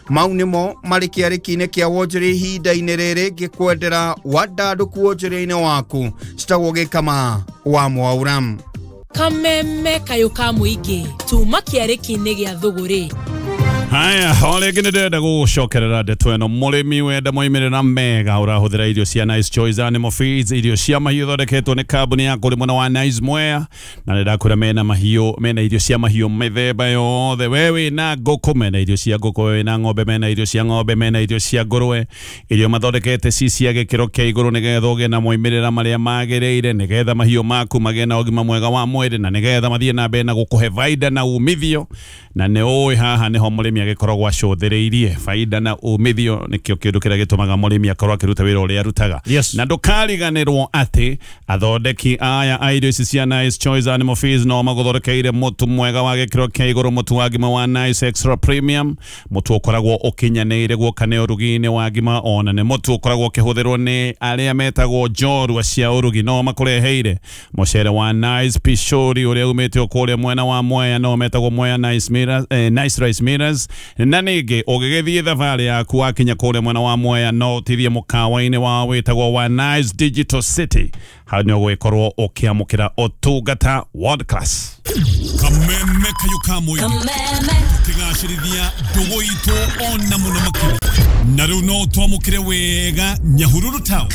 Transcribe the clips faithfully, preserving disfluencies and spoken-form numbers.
mau nimo mari kiarikine kia wonjiri hinda-ini riri gikwendera wadanduku wonjiri-ini waku citagwo kama wa Mwauram. Kameme kayuka muigi tuma kiarikine gia thuguri. Haya, ole gine deda gucokerera ndeto eno murimi wenda moimirira mega urahuthira irio cia Nice Choice Animal Feeds, irio cia mahiũ thondeketwo ni kambuni ya kũrĩ mwena wa Nice Mwea, na ndĩrakwĩra mena mahiũ, mena irio cia mahiũ mĩthemba yothe. Wewe na ngũkũ, mena irio cia ngũkũ, wewe na ng'ombe, mena irio cia ng'ombe, mena irio cia ngũrũwe, irio mathondekete ci cia gĩkĩro kĩa igũrũ nĩgetha ũgĩe na moimĩrĩra marĩa magĩrĩire, nĩgetha mahiũ maku magĩe na ũgima mwega wa mwĩrĩ, na nĩgetha mathiĩ na mbere na gũkũhe faida na umithio. Na nĩ ũĩ haha nĩho mũrĩmi agĩkoragwo acũthĩrĩirie faida na umithio, nĩkĩo kĩndũ kĩrĩa gĩtũmaga mũrĩmi akorwo akĩruta wĩra ũrĩa arutaga. Yes. Na ndũkariganĩrwo atĩ athondeki aya a irio ici cia Nice Choice Animal Feeds no magũthondekeire mũtu mwega wa gĩkĩro kĩa igũrũ, mũtu wa ngima wa Nice Extra Premium, mũtu ũkoragwo ũkinyanĩire guoka nĩ ũrugi-inĩ wa ngima, ona nĩ mũtu ũkoragwo ũkĩhũthĩrwo nĩ arĩa metagwo njorua cia ũrugi, no makũreheire mũcere wa Nice Pishori ũrĩa umĩte kũrĩa mwena wa Mwea, no metagwo Mwea Nice Millers, eh, Nice Rice Millers. Na ningĩ ũgĩgĩthiĩ thabarĩ yaku wakinya kũrĩa mwena wa Mwea no ũtithie mũkawa-inĩ wa wĩtagwo wa Nice Digital City, hau nĩ ũgũgĩkorwo ũkĩamũkĩra ũtungata world class. Kameme kayuka muigi tigacirithia ndugu itu ona muno makiri, na rĩu no twamũkĩre wega Nyahururu Town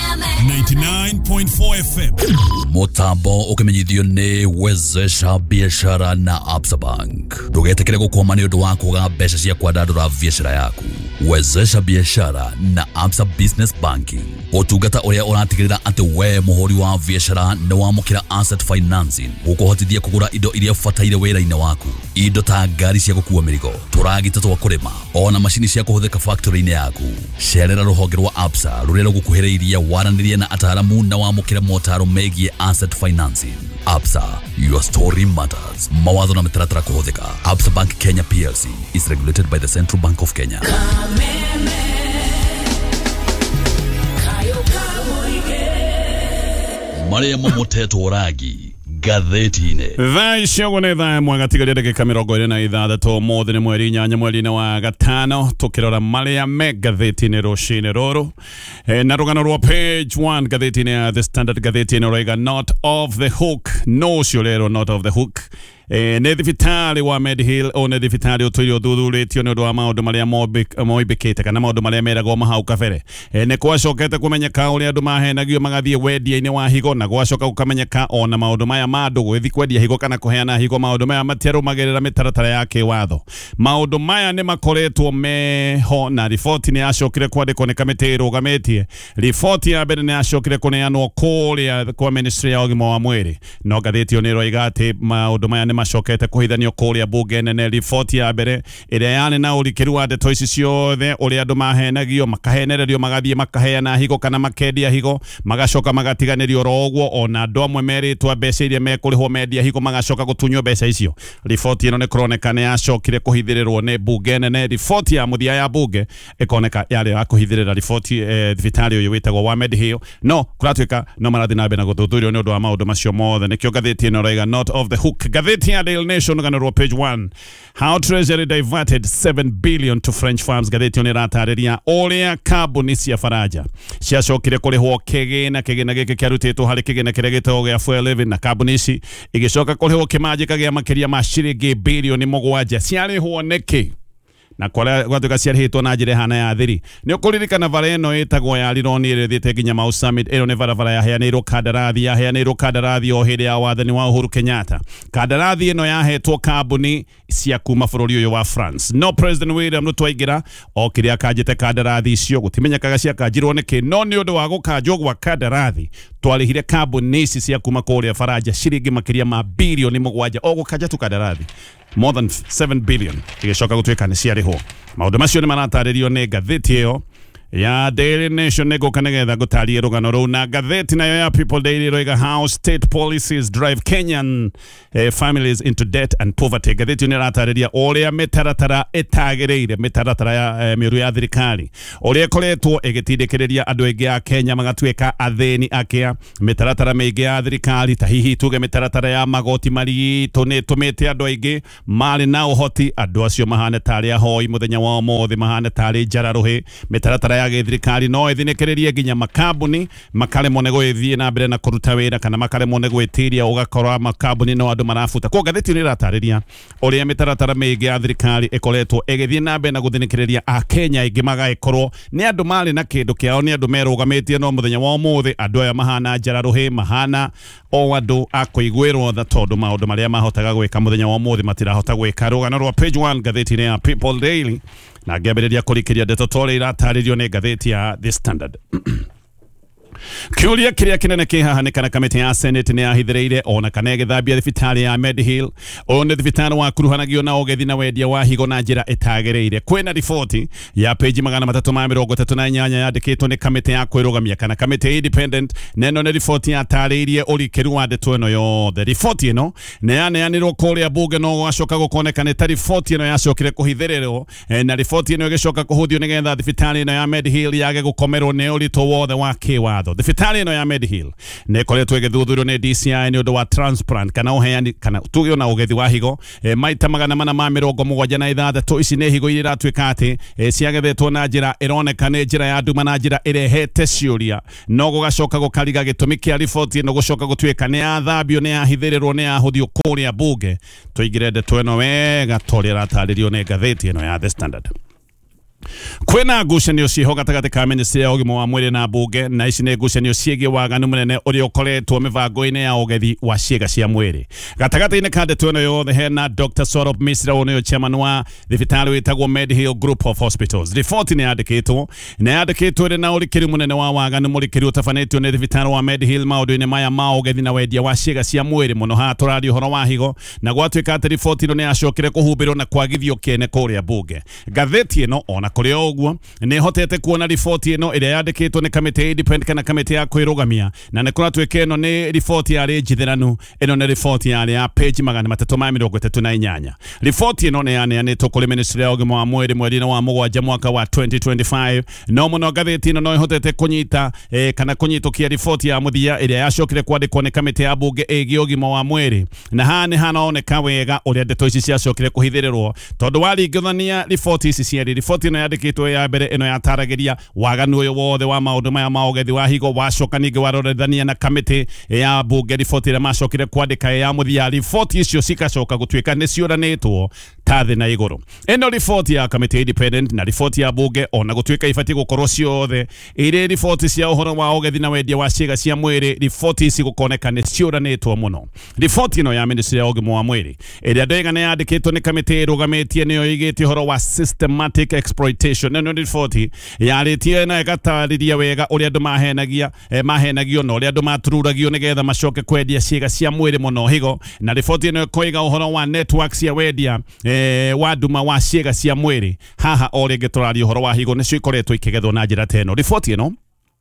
ninety-nine point four F M. Mutambo ukimenyithio ni Wezesha Biashara na Absa Bank. Ndugetekere gukwama ni undu wa kuga mbeca cia kwandandura biashara yaku. Wezesha Biashara na Absa Business Banking, utungata uria uratigirira ati we muhuri wa biashara ni wamukira asset financing gukuhotithia kugura indo iria fataire wira-ini waku, indo ta ngari cia gukua mirigo, turagita twa kurima, ona mashini cia kuhuthika factory-ini yaku. Cerera ruhonge rwa Absa ruria rugukuhiriiria waranirie na ataramu na wamukira motaro megie asset financing. Absa, your story matters. Mawatho na mitaratara kuhuthika. Absa Bank Kenya P L C is regulated by the Central Bank of Kenya. Maria Momoteto Oragi gatheti-inĩ. Thaa icio nĩ thaa ĩmwe gatigaria ndagĩka mĩrongo ĩrĩ na ithathatũ. Ũmũthĩ nĩ mweri inyanya mweri-inĩ wa gatano, tũkĩrora marĩa me gatheti-inĩ rũcinĩ rũrũ. E, na rũgano rwa page one gatheti-inĩ ya The Standard gatheti-inĩ ũrauga not off the hook. No cio rero not off the hook. E, nĩ thibitari wa Medihill, o nĩ thibitari ũtũire ũthuthuritio nĩ ũndũ wa maũndũ marĩa moibĩkĩte kana maũndũ marĩa meragwo mahau kabere. E, nĩ gwacokete kũmenyeka ũrĩa andũ mahenagio magathiĩ wendia-inĩ wa higo, na gwacoka gũkamenyeka ona maũndũ maya ma andũ gũgĩthiĩ kwendia higo kana kũheana higo, maũndũ maya matiarũmagĩrĩra mĩtaratara ya kĩwatho. Maũndũ maya nĩ makoretwo meho, na riboti nĩ yacokire kwandĩkwo nĩ kamĩtĩ ĩrũgamĩtie. Riboti ya mbere nĩ yacokire kũneanwo kũrĩa kwa ministry ya ũgima wa mwĩrĩ, no ngathĩti ĩyo nĩ ĩroiga atĩ maũndũ maya nĩ macokete kuhithanio kuria bunge nene. Riboti ya mbere ĩrĩa yarĩ na ũrikĩru wa ndeto ici ciothe, ũrĩa andũ mahenagio, makahenererio, magathiĩ makaheana higo kana makendia higo, magacoka magatiganĩrio ro ũguo, ona andũ amwe merĩtwa mbeca iria mekũrĩhwo mendia higo magacoka gũtunywo mbeca icio. Riboti ĩno nĩ kũroneka nĩ yacokire kũhithĩrĩrwo nĩ bunge nene. Riboti ya mũthia ya bunge ĩkoneka yarĩ ya kũhithĩrĩra riboti thibitarĩ ũyũ wĩtagwo wa Medihill, no kũratuĩka no marathiĩ na mbere na gũthuthurio nĩ ũndũ wa maũndũ macio mothe. Nĩkĩo ngathĩti ĩno ĩroiga not off the hook. Ngathĩti ya Daily Nation rũgano rwa page one, how Treasury diverted seven billion to French farms. Ngathĩti ĩno ĩratarĩria ũrĩa kambuni cia Faraja ciacokire kũrĩhwo kĩgĩna. Kĩgĩna gĩkĩ kĩarutĩtwo harĩ kĩgĩna kĩrĩa gĩtagwo gĩa Fuel Living, na kambuni ici igĩcoka kũrĩhwo kĩmanjĩka gĩa makĩria ma ciringi birioni mũgwanja. Ciarĩhwo nĩkĩ? Na kwa gwatuka ciarĩhĩtwo na njĩra hana ya thiri. Nĩ ũkũririkana bara ĩno ĩtagwo ya Lironi ĩrĩa ĩthiĩte nginya Mau Summit. Ĩno nĩ barabara yaheanĩirwo kandarathi, yaheanĩirwo kandarathi o hĩndĩ ya wathani wa Uhuru Kenyatta. Kandarathi ĩno yahetwo kambuni cia kuma bũrũri ũyũ wa France. No President William Ruto aingĩra o kĩrĩa akanjĩte kandarathi icio, gũtimenyekaga ciakanjirwo nĩkĩ, no nĩ ũndũ wa gũkanjwo gwa kandarathi twarĩhire kambuni ici cia kuma kũrĩa Faraja ciringi makĩria ma birioni mũgwanja o gũkanja tu kandarathi. More than seven billion igĩcoka gũtuĩka nĩ ciarĩhwo. Maũndũ macio nĩ maratarĩrio nĩ ngathĩti ĩyo ya Daily Nation nego kanegetha gutaria rugano rou na gatheti nayo ya People Daily roiga how state policies drive Kenyan eh, families into debt and poverty. Gatheti ni ratariria oria metaratara etagereire metaratara ya eh, miru ya thirikari oria koretwo igitindikiriria andu enge a Kenya magatweka atheni akia metaratara meingi ya thirikari ta hihi tuge metaratara ya magoti mari tone tumete andu aingi mari na uhoti andu acio mahane tari ahoi muthenya wa mothe mahane tari jararuhi metaratara ya thirikari no ithinikirerie nginya makambuni makare monego ithie na mbere na kuruta wira kana makare monego etiria ugakorwa makambuni no andu marafuta ko gatheti ni ratariria uria metaratara meingi ya thirikari ikoretwo igithie na mbere na guthinikireria a Kenya ingi magaikorwo ni andu mari na kindu kiao ni andu merugametie no muthenya wa mothe andu aya mahana jararuhi mahana o andu akuigwirwo tha tondu maundu maria mahotaga gwika muthenya wa mothe matirahota gwika rugano rwa page one gatheti ya People Daily na ngebereria kurikiria ndeto tore irataririo ni gatheti ya The Standard. Kiuria kiria kinene kihaha ni kana kamiti ya Senate ni ahithireire ona kana githambia thibitari ya Medihill ona thibitari wa kuruhanagio na ogethi na wendia wa higo na njira etagereire kwena riboti ya page magana matatu ma mirongo itatu na inyanya yandikitwo ni kamiti ya kwirugamia kana kamiti independent neno ni riboti ya taririe urikiru wa ndeto eno yothe riboti eno ne yaneanirwo kuria bunge no gwacoka gukonekana ta riboti eno yacokire kuhithiriro na riboti eno igicoka kuhuthio nigetha thibitari eno ya Medihill yage gukomerwo ni urito wothe wa kiwatho thibitari eno ya Medihill ne koretwo igithuthurio ni D C I ni undu wa transplant kana uheani kana tugio na ugethi wa higo e, maita magana mana ma mirongo mugwanja na ithathatũ ici ni higo iria ratwika ati e, ciagethetwo na njira ironeka ni njira ya nduma na njira irehete ciuria no gugacoka gukariga gitumi kia riboti eno gucoka gutwika ni athambio ni ahithirirwo ni ahuthio kuria bunge tuigire ndeto eno wega toria rataririo ni gatheti eno ya The Standard. Kwena ngucanio ciho gatagati ka ministry ya ugima wa mwiri na bunge na ici ni ngucanio ciegi waganu munene uria ukoretwo mibango-ini ya ugethi wa ciega cia mwiri gatagati-ini ka ndeto eno yothe hena Doctor Sorop Misra uria chairman wa thibitari witagwo Medihill Group of Hospitals. Riboti ni yandikitwo na yandikitwo ri na urikiri munene wa waganu murikiri utafanitio ni thibitari wa Medihill maundu-ini maya ma ugethi na wendia wa ciega cia mwiri muno ha turario horo wa higo na gwatwika ati riboti ino ni yacokire kuhumbirwo na kwagithio kiene kuria bunge. Gatheti ino ona kuri oguo ni hotete kuona riboti ino iria yandikitwo ni kamiti independent kana kamiti ya kwirugamia na ni kuratwika ino ni riboti ya njithiranu ino ni riboti ya ya page magana matatu ma mirongo itatu na inyanya. Riboti ino ni yaneanitwo kuri ministry ya ugima wa mwiri mweri wa mugwanja mwaka wa twenty twenty-five no muno gatheti ino no hotete kunyita eh, kana kunyitukia riboti ya muthia iria yacokire kwandikwo ni kamiti ya bunge igi ugima wa mwiri na hane hanaoneka wega uria ndeto ici ciacokire kuhithirirwo tondu waringithania riboti ici cieri riboti ino yandikitwo ya mbere ino yataragiria waganu uyu wothe wa maundu maya ma ugethi wa higo wacoka ningi warorethania na kamiti ya bunge riboti iria macokire kwandika ya muthia riboti icio cikacoka gutwika ni ciuranitwo tathi na iguru. Ino riboti ya kamiti independent na riboti ya bunge ona gutwika ifati gukorwo ciothe iri riboti cia uhoro wa ugethi na wendia wa ciega cia mwiri riboti ici gukoneka ni ciuranitwo muno. Riboti ino ya ministry ya ugima wa mwiri iria ndega ni yandikitwo ni kamiti irugametie niyo igite uhoro wa systematic exploitation ino riboti yaritie na igatariria wega uria andu mahenagia eh, mahenagio no uria andu matururagio nigetha macoke kwendia ciega cia mwiri muno higo na riboti ino koiga uhoro wa networks ya wendia eh, wa nduma wa ciega cia mwiri haha o ringi turaria uhoro wa higo nicio ikoretwo ikigethwo na njira teno. Riboti ino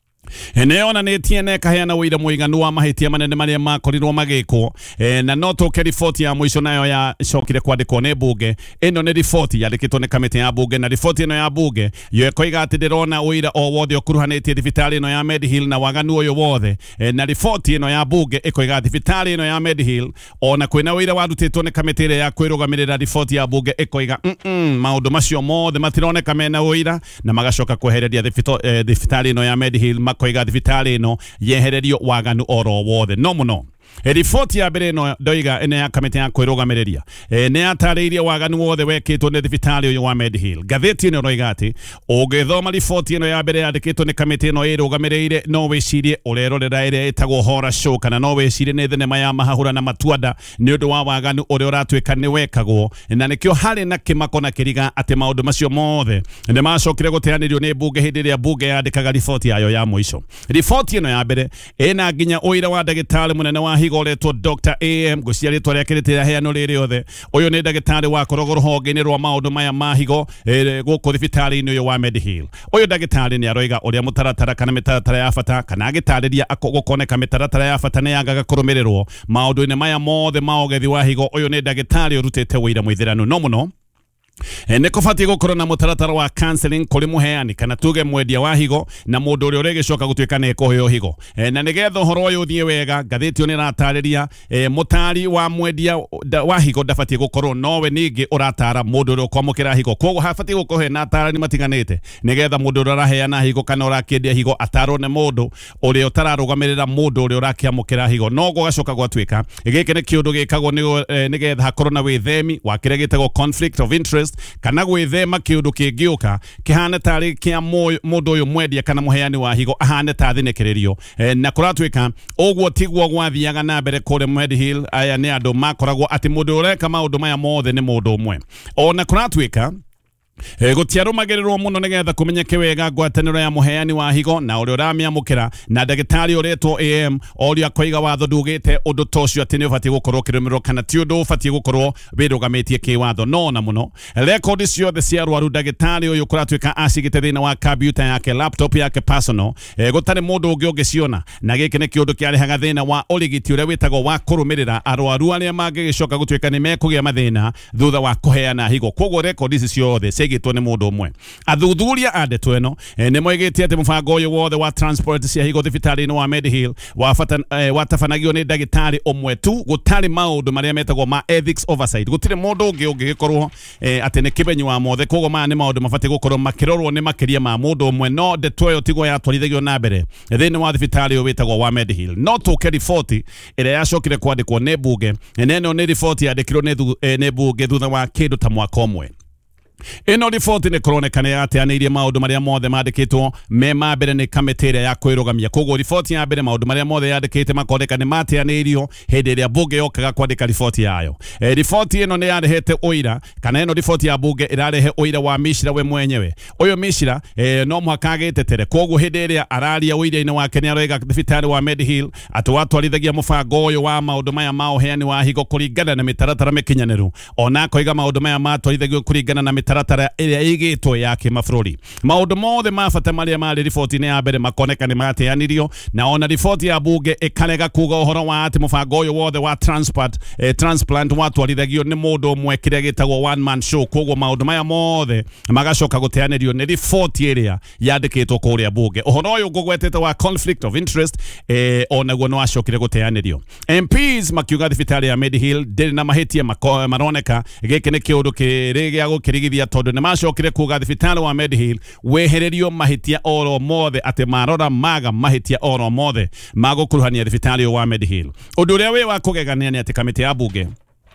eneona netiene kaheana wira muiganu wa mahitia manene maria makorirwo magikwo e, na no tuke riboti ya mwisho nayo ya cokire kwandikwo ni bunge. Ino ni riboti yandikitwo ni kamiti ya bunge na riboti ino ya bunge yo ikoiga ati ndirona uira o wothe ukuruhanitie thibitari ino ya Medihill na waganu uyu wothe e, na riboti ino ya bunge ikoiga thibitari ino ya Medihill ona kwina uira warutitwo ni kamiti iria ya kwirugamirira riboti ya bunge ikoiga mm -mm, maundu macio mothe matironeka mena uira na magacoka kwehereria thibitari ino ya Medihill koiga thibitari ino yehererio waganu oro wothe no muno. E riboti ya mbere no ndoiga ene ya kamiti ya kwirugamiria e, ne atariirie waganu wothe wekitwo ni thibitari uyu wa Medihill. Gatheti ino roiga ati ugithoma riboti ino ya mbere yandikitwo ni kamiti ino irugamirire no wicirie urerorera iria itagwo Horror Show kana no wicirie ni thenema ya mahahura na matuada ni undu wa waganu uria uratwika ni wekagwo na nikio hari na kimako na kiriga ati maundu macio mothe ni macokire guteanirio ni bunge hindi iria bunge yandikaga riboti yayo ya mwisho. Riboti ino ya mbere ina nginya uira wa ndagitari munene wa higo retwo Doctor A M gucia ritwa rya kiritira heano riri othe uyu ni ndagitari wa korogo ruhonge-ini rwa maundu maya ma higo guku thibitari-ini uyu wa Mediheal. Uyu ndagitari ni aroiga uria mutaratara kana mitaratara ya bata kana agitariria gukoneka mitaratara ya bata ni yangaga kurumirirwo maundu-ini maya mothe ma ugethi wa higo. Uyu ni ndagitari urutite wira mwithiranu no muno ne kufati gukorwo na mutaratara wa counseling kuri muheani kana tuge mwendia wa higo na mundu uri uregicoka gutuika ne kuheo higo e, na nigetha horo uyu uthie wega gatheti ni ratariria e, mutari wa mwendia wa higo ndafati gukorwo nowe ningi uratara mundu uri ukwamukira higo koguo habati gukohe na atarani matiganite nigetha mundu uri uraheana higo kana urakiendia higo atarwo ne mundu uri utararugamirira mundu uri urakiamukira higo no gugacoka gwatuika giki ni kiundu gikagwo nigetha hakorwo na withemi wa kire gitagwo conflict of interest kana gwithema kiundu kingiuka kihane tari kia mundu uyu mwendia kana muheani wa higo ahane ta thinekererio e, na kuratwika ogwo tigwo gwathiaga na mbere kure Mediheal. Aya ni andu makoragwo ati mundu ureka maundu maya mothe ni mundu umwe ona kuratwika E, gutiarumagirirwo muno nigetha kumenyeke wega ngwataniro ya muheani wa higo na uri uramiamukira na ndagitari uretwo A M ori akoiga watho ndugite undu tocio ati ni ubati gukorwo kirumirwo kana ti undu ubati gukorwo birugamitie kiwatho no na muno record ciothe cia arwaru ndagitari uyu kuratwika acigite thina wa computer yake laptop yake personal e, gutari mundu ungi ungiciona na giki ni kiundu kiarehaga thina wa urigiti uria witagwo wa kurumirira arwaru aria mangigicoka gutwika ni mekugia mathina thutha wa kuheana higo koguo record ici ciothe gitwo ni mundu umwe athuthuria andetwo eno e, ni moigitie ati mubango uyu wothe wa transport cia higo thibitari-ini wa Mediheal wafata e, watabanagio ni ndagitari umwe tu gutari maundu maria metagwo ma ethics oversight gutire mundu ungi ungigikorwo e, ati ni kibenyi wa mothe koguo ma ni maundu mabati gukorwo makirorwo ni makiria ma mundu umwe no ndetwo yo tigwo yatwarithagio na mbere thiini wa thibitari uyu witagwo wa Mediheal no tuke riboti ira yacokire kwandikwo ni bunge neno ni riboti yandikirwo ni e, ni bunge thutha wa kindu ta mwaka umwe. Ino riboti ni kuronekana yateanirie maundu maria mothe mandikitwo me mambere ni kamiti iria ya kwirugamia koguo riboti ya mbere maundu maria mothe yandikite makoneka ni mateanirio hindi iria bunge yokaga kwandika riboti yayo. E, riboti ino ni yarehete uira kana ino riboti ya bunge irarehe uira wa Mishira we mwenyewe uyu Mishira e, no mwaka agitetere koguo hindi iria araria uira-ini wake ni aroiga thibitari wa Mediheal ati watwarithagia mubango uyu wa maundu maya ma uheani wa higo kuringana na mitaratara mikinyaniru ona akoiga maundu maya matwarithagio kuringana na taratara iria igitwo ya kimabũrũri maundu mothe ma bata maria mari riboti-ini ya mbere makoneka ni mateanirio na ona riboti ya bunge ikarega kuga uhoro wa ati mubango uyu wothe wa transport eh, transplant watwarithagio ni mundu umwe kiria gitagwo one man show koguo maundu maya mothe magacoka guteanirio ni riboti iria yandikitwo kuria bunge uhoro uyu ngugwetete wa conflict of interest eh, onaguo no acokire guteanirio M Ps makiuga thibitari ya Mediheal ndiri na mahitia maroneka giki ni kiundu kiri gia gukirigithia tondu ni macokire kuga thibitari wa Mediheal wehererio mahitia oro mothe ati marora maga mahitia oro mothe magukuruhania thibitari wa Mediheal. Undu uria wi wa kugegania ni ati kamiti ya bunge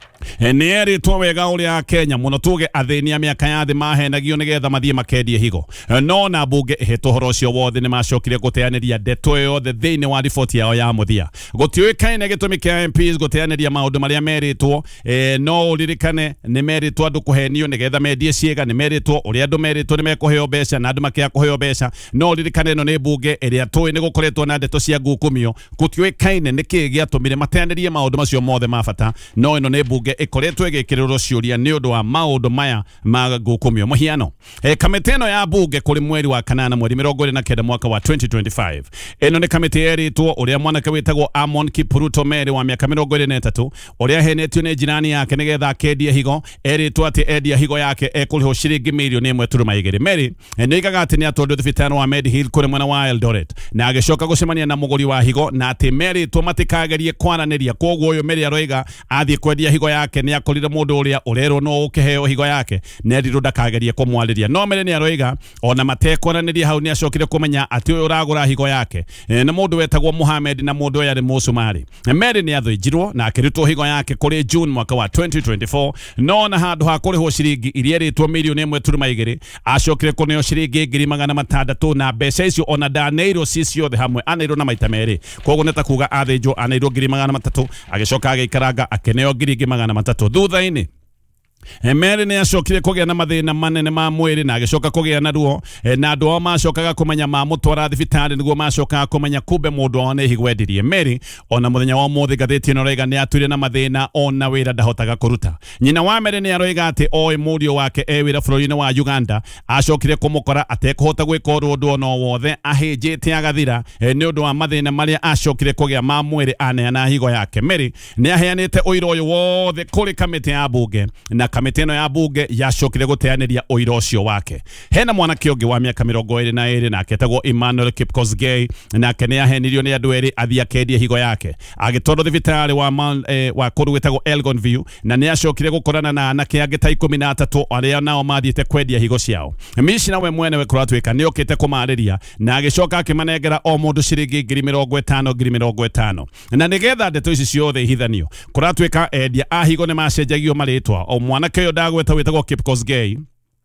ni eritwo wega uria Kenya muno tuge athini a miaka ya thi mahenagio nigetha mathie makendie higo no na bunge ihetwo horo ucio wothe ni macokire guteaniria ndeto yothe thiini wa riboti yao ya muthia gutiuikaine gitumi kia M Ps guteaniria maundu maria meritwo e, no uririkane ni meritwo andu kuhenio nigetha mendie ciega ni meritwo uria andu meritwo ni mekuheo mbeca na andu makia kuheo mbeca no uririkane no ni bunge iria tui ni gukoretwo na ndeto cia ngukumio gutiuikaine ni ki giatumire mateanirie maundu macio mothe mabata no ino ni bunge ikoretwo igikiriro ciuria ni undu wa maundu maya ma ngukumio muhiano e, kamiti ino ya bunge kuri mweri wa kanana mweri mirongo iri na kenda mwaka wa twenty twenty-five ino ni kamiti eritwo uria mwanake witagwo Amon Kipruto Mary wa miaka mirongo iri na itatu uria henetio ni jirani yake nigetha akendie higo eritwo ati endia higo yake ekuriho ciringi milioni imwe turuma igiri. Mary ni igaga ati ni atondu thibitari wa Mediheal kuri mwena wa Eldoret na agicoka gucemania na muguri wa higo na ati Mary to matikagerie kwaraniria koguo uyu Mary aroiga athie kwendia higo yake ni akorire mundu uria urero no ukiheo higo yake neriro ndakagerie kumwariria no Mary ni aroiga ona matekwaraniria hau ni acokire kumenya ati uyu uragura higo yake e, na mundu wetagwo Mohamed na mundu uyu ari Musumari. Mary ni athijirwo na akiritwo higo yake kuri June mwaka wa twenty twenty-four no na handu ha kuriho ciringi iria ritwo milioni imwe turuma igiri acokire kuneo ciringi ngiri magana matandatu na mbeca icio ona daneiro cicio the hamwe anairo na maita meri koguo neta kuga athijo anairo ngiri magana matatu agicoka agikaranga akeneo ngiri magana matatu thutha-ini Mary nä acokire kågä na mathä manene ma mwä na agäcoka kågä na ruo na andå ao macokaga kå menya mamå twara thibitarä niguo macokaga kå menya kumbe må ndå ao nä higwendirie Mary ona må thenya wa må thä ngathä ä no raiga nä atuire na mathä na ona wä ra ndahotaga kå ruta nyina wa Mary nä aroiga atä oä må riå wake e wä ra bå rå ri-inä wa Uganda acokire kå må kora atekå hota gwä ka å ndå ona wothe ahä njä te agathira nä å ndå wa mathä na marä a acokire kå gä a ma mwä rä aneana higo yake Mary nä aheanä te å ira å yå wothe kå rä kamä ya mbunge na kamĩtĩ ĩno ya bunge yacokire gũteanĩria ũira ũcio wake. Hena mwanake ũngĩ wa mĩaka mĩrongo ĩrĩ na ĩrĩ nake etagwo Emmanuel Kipkosgei nake nĩ ahenirio nĩ andũ erĩ athiĩ akendie higo yake agĩtwarwo thibitarĩ wa eh, wa kũndũ gwĩtagwo Elgonview na nĩ acokire gũkorana na anake angĩ ta ikũmi na atatũ arĩa nao mathiĩte kwendia higo ciao. Micina we mwene we kũratuĩka nĩ okĩte kũmarĩria na agĩcoka akĩmanengera o mũndũ ciringi ngiri mĩrongo ĩtano ngiri mĩrongo ĩtano na nĩgetha ndeto ici ciothe ihithanio kũratuĩka endia a higo nĩ macenjagio marĩtwa o mwanake ũyũ ndagweta wĩtagwo Kipkosgei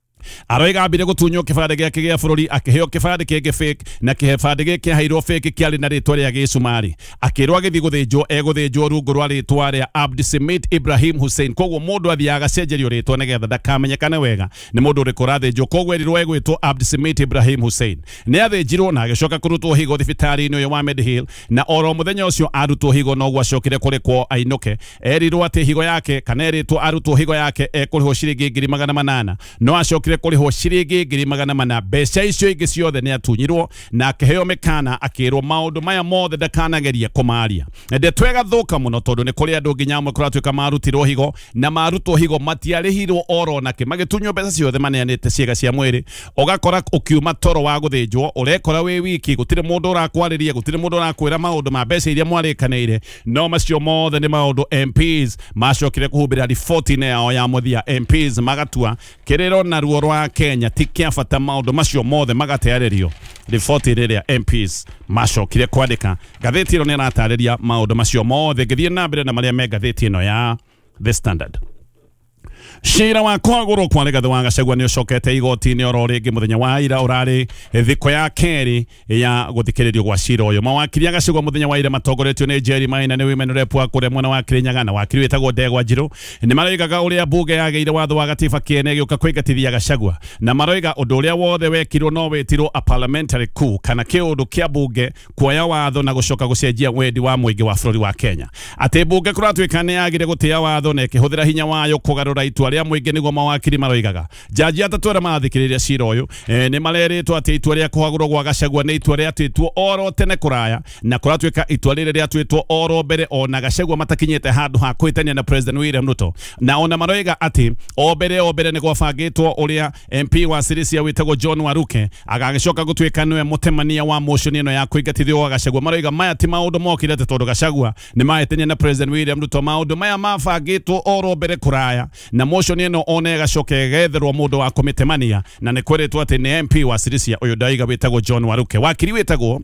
aroiga ambire gutunywo kibande giake gia bururi akiheo kibande kenge fake na kibande gike hairwo fake kiari na ritwa ria gicumari akirwa githi guthinjwo eguthinjwo rungu rwa ritwa ria Abdisamit Ibrahim Hussein koguo mundu athiaga cenjerio ritwa nigetha ndakamenyekane wega ni mundu uri kurathinjwo koguo erirwo egwitwo Abdisamit Ibrahim Hussein ni athinjirwo na agicoka kurutwo higo thibitari-ini uyu wa Medihill na oro muthenya ucio arutwo higo no gwa cokire kurikwo ainuke erirwo ati higo yake kana eritwo arutwo higo yake ekurihwo ciringi ngiri magana manana no acokire kurihwo ciringi ngiri magana mana mbeca icio ingĩ ciothe nĩ atunyirwo na akĩheo mĩkana akĩrwo maũndũ maya mothe ndakanagerie kũmaria ndetwega thũka mũno tondũ nĩ kũrĩ andũ nginya amwe kũratuĩka marutirwo higo na marutwo higo matiarĩhirwo oro nake magĩtunywo mbeca ciothe maneanĩte ciĩga cia mwĩrĩ ũgakora ũkiuma toro wa gũthĩnjwo ũrekora wĩ wiki gũtirĩ mũndũ ũrakwarĩria gũtirĩ mũndũ ũrakwĩra maũndũ ma mbeca iria mwarĩkanĩire no macio mothe nĩ maũndũ M Ps macokire kũhumbĩra riboti-inĩ yao ya mũthia M Ps magatua kĩrĩro na ruo rwa Kenya ti kia bata maũndũ macio mothe magatearĩrio riboti rĩrĩa M Ps macokire kwandĩka ngathĩti ĩno nĩ ĩratarĩria maũndũ macio mothe ngĩthiĩ na mbere na marĩa me ngathĩti ĩno ya The Standard. Cira wa kwagũrwo kwa Rigathĩ wa Gachagua nĩ ũcokete igoti-inĩ oro rĩngĩ mũthenya wa ira ũrarĩ thikũ ya kerĩ ya gũthikĩrĩrio gwa cira ũyũ. Mawakiri a Gachagua mũthenya wa ira matongoretio nĩ Jerry Maina nĩ women rep wa kũrĩa mwena wa Kirinyaga na wakiri wĩtagwo Ndegwa Njirũ nĩ maroigaga ũrĩa mbunge yagĩire watho wa gatiba kĩene gĩũka kũingatithia Gachagua na maroiga ũndũ ũrĩa wothe wekirwo no wĩtirwo a parliamentary coup kana kĩũndũ kĩa mbunge kuoya watho na gũcoka gũcenjia wendi wa mũingĩ wa bũrũri wa Kenya. Atĩ mbunge kũratuĩka nĩ yagire gũtĩa watho na ĩkĩhũthĩra hinya wayo kũgarũra itua rĩa mũingĩ nĩguo mawakiri maroigaga. Jaji atatũ arĩa marathikĩrĩria cira ũyũ e, nĩ marerĩtwo atĩ itua rĩa kũhagũrwo gwa Gachagua nĩ itua rĩatuĩtwo oro tene kũraya na kũratuĩka itua rĩrĩ rĩatuĩtwo oro mbere ona Gachagua matakinyĩte handũ ha kũhĩtania na President William Ruto na ona maroiga atĩ o mbere o mbere nĩ gwabangĩtwo ũrĩa M P wa Sirisia wĩtagwo John Waruke agagĩcoka gũtuĩka nĩwe mũtemania wa motion ĩno ya kũingatithio gwa Gachagua. Maroiga maya ti maũndũ mokire atĩ tondũ Gachagua nĩ mahĩtania na President William Ruto, maũndũ maya mabangĩtwo oro mbere kũraya na motion ĩno ona ĩgacoka ĩgetherwo mũndũ wa kũmĩtemania na nĩ kwĩrĩtwo atĩ nĩ M P wa Sirisia ũyũ ndaiga wĩtagwo John Waruke. Wakiri wĩtagwo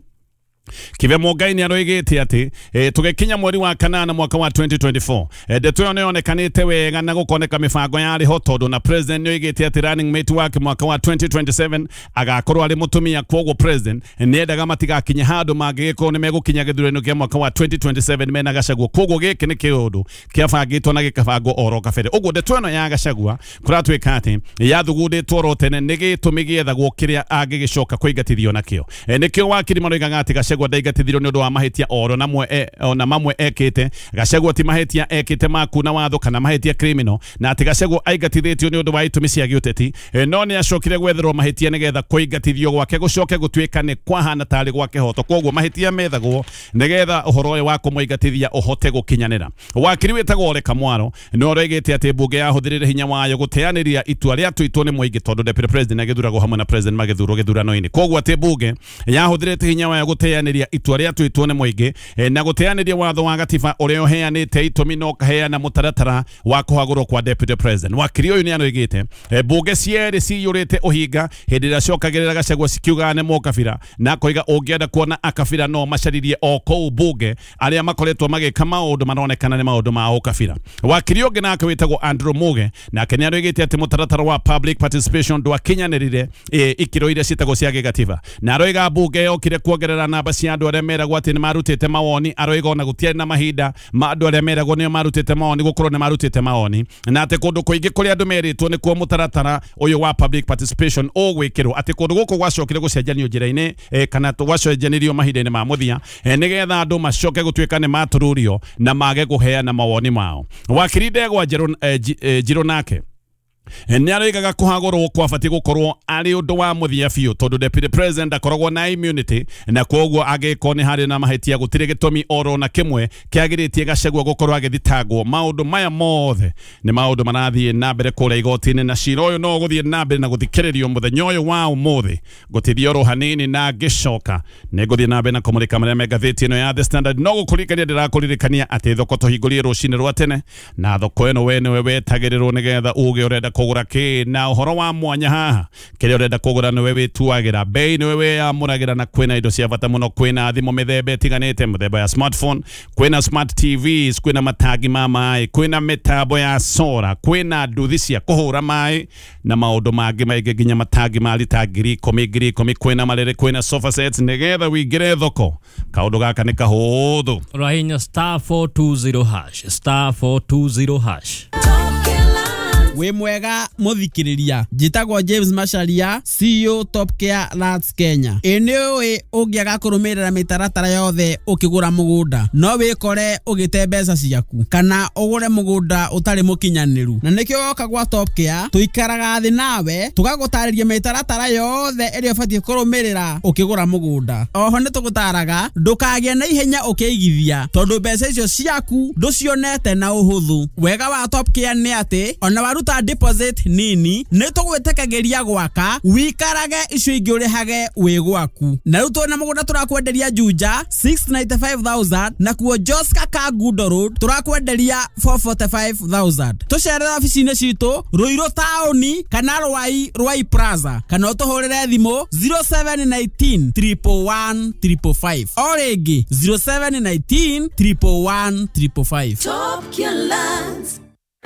Kive Mũngai nĩ aroigĩte atĩ e, tũgĩkinya mweri wa kanana mwaka wa twenty twenty-four e, ndeto ĩyo nĩ yonekanĩte wega na gũkoneka mĩbango yarĩ ho tondũ na president nĩ oigĩte atĩ running mate wake mwaka wa twenty twenty-seven agakorwo arĩ mũtumia kwoguo president nĩ endaga matigakinye handũ mangĩgĩkorwo nĩ megũkinya gĩthurano kĩa mwaka wa twenty twenty-seven mena Gachagua kwoguo gĩkĩ nĩ kĩũndũ kĩabangĩtwo na gĩkabangwo oro kabere. Ũguo ndeto ĩno ya Gachagua kũratuĩka atĩ yathugundĩtwo oro tene nĩ gĩtũmi gĩethagwo kĩrĩa angĩgĩcoka kũingatithio nakĩo. E, nĩkĩo wakiri maroigaga atĩ Gachagua ndaigatithirwo nĩ ũndũ wa mahĩtia oro namwe e, ona mamwe ekĩte. Gachagua ti mahĩtia ekĩte makuna watho kana mahĩtia criminal na atĩ Gachagua aingatithĩtio nĩ ũndũ wa itũmi cia gĩũteti e, no nĩ acokire gwetherwo mahĩtia nĩgetha kũingatithio gwake gũcoke gũtuĩka nĩ kwahana tarĩ gwa kĩhoto kwoguo mahĩtia methagwo nĩgetha ũhoro ũyũ wa kũmũingatithia ũhote gũkinyanĩra. Wakiri wĩtagwo Ole Kamwaro nĩ oigĩte atĩ mbunge yahũthĩrĩre hinya wayo gũteanĩria itua rĩa tuitwo nĩ mũingĩ tondũ deputy president agĩthuragwo hamwe na president magĩthurwo gĩthurano-inĩ kwoguo atĩ mbunge yahũthĩrĩte hinya wayo gũteanĩria itua rĩa tuitwo nĩ mũingĩ e, na gũteanĩria watho wa gatiba ũrĩa ũheanĩte itũmi no kaheana mũtaratara wa kũhagũrwo kwa deputy president. Wakiri ũyũ nĩ anoigĩte e, mbunge cierĩ ciyũrĩte ũhinga hĩndĩ ĩrĩa ciokagĩrĩra Gachagua cikiugaga nĩ mũkabira na koiga ũngĩenda kuona akabira no macaririe o kũu mbunge arĩa makoretwo magĩka maũndũ maronekana nĩ maũndũ ma ũkabira. Wakiri ũngĩ nake wĩtagwo Andrew Muge nake nĩ anoigĩte atĩ mũtaratara wa public participation ndwakinyanĩrire e, ikĩro iria ciĩtagwo cia gĩgatiba na aroiga mbunge yokire kuongerera namba cia andu aria meragwo ati ni marutite mawoni aroiga ona gutiari na mahinda ma andu aria meragwo ni marutite mawoni gukorwo ni marutite mawoni na ati kundu kuingi kuri andu meritwo ni kuo mutaratara uyu wa public participation ogwikirwo ati kundu guku gwacokire gucenjanio njira-ini eh, kana tugwacenjanirio mahinda-ini ma muthia eh, nigetha andu macoke gutuika ni matururio na mage guheana mawoni mao. Wakiri Ndegwa Njiro eh, eh, Njiro nake ni aroigaga kuhagorwo kwa bati gukorwo ari undu wa muthia biu tondu deputy president akoragwo na immunity na koguo agiko ni hari na mahitia gutire gitumi oro na kimwe kiagiritie Gachagua gukorwo agithitagwo. Maundu maya mothe ni maundu marathie na mbere kuria igoti-ini na cira uyu no guthie na mbere na guthikiririo muthenya uyu wa umuthi gutithio ro hanini na gicoka ni guthie na mbere na kumurika maria me gatheti ino ya The Standard. No gukurikania ndirakuririkania ati thoko tuhingurie rucini rwa tene na thoko ino we niwe wetagirirwo nigetha uge urenda kugura ki na uhoro wa mwanya haha kiria urenda kugura niwe wituagira bei niwe weyamuragira na kwina indo cia bata muno kwina thimu mithemba itiganite muthemba ya smartphone kwina smart T Vs kwina matagi ma mai kwina mitambo ya sora kwina nduthi cia kuhura mai na maundu mangi maingi nginya matagi ma lita ngiri ikumi ngiri ikumi kwina marere kwina sofa sets nigetha wingire thoko. Kaundu gaka ni kahuthu rahinya star four two zero hash star four two zero hash. We mwega muthikiriria njitagwo James Macharia C E O Top Care Lands Kenya. Eniwe ungiaga kurumirira mitaratara yothe ukigura mugunda no wikore ugite mbeca ciaku kana ugure mugunda utari mukinyaniru na nikio oka gwa Top Care tuikaraga thi nawe tugagutariria mitaratara yothe iri ubatie kurumirira ukigura mugunda. Oho nitugutaraga ndukagie na ihenya ukiigithia tondu mbeca icio ciaku nducionete na uhuthu. Wega wa Top Care ni ati ona waru ta deposit nini nitugwitekageria gwaka wikarage icio ingi urihage wi gwaku na riu tuna mugunda turakwenderia Juja six ninety-five thousand na kuo Joska Kagundo Road turakwenderia four forty-five thousand. Tucerera ofisi-ini citu Ruiru taoni kana Rwai Rwai Plaza kana utuhurire thimu zero seven one nine three one one three five or ringi zero seven one nine three one one three five. Top Care Lands